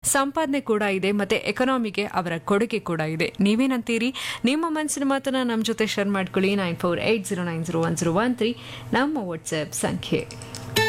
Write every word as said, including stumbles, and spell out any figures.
ಸಂಪಾದನೆ ಕೂಡ ಇದೆ ಮತ್ತೆ ಎಕನಾಮಿಗೆ ಅವರ ಕೊಡುಗೆ ಕೂಡ ಇದೆ. ನೀವೇನಂತೀರಿ? ನಿಮ್ಮ ಮನಸ್ಸಿನ ಮಾತನ್ನ ನಮ್ಮ ಜೊತೆ ಶೇರ್ ಮಾಡ್ಕೊಳ್ಳಿ. Nine four eight zero nine zero one zero one three ನಮ್ಮ ವಾಟ್ಸ್ಆಪ್ ಸಂಖ್ಯೆ.